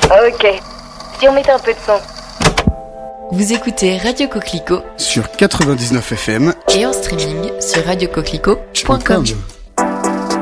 Ok. Si on mettait un peu de son. Vous écoutez Radio Coquelicot sur 99 FM et en streaming sur radiocoquelicot.com.